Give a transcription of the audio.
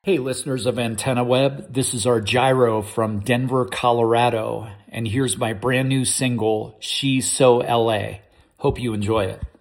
Hey, listeners of Antenna Web, this is our Gyro from Denver, Colorado, and here's my brand new single, She's So LA. Hope you enjoy it.